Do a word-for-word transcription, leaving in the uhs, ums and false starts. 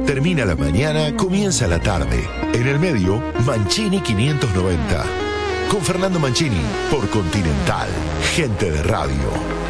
Termina la mañana, comienza la tarde. En el medio, Mancini quinientos noventa. Con Fernando Mancini, por Continental. Gente de radio.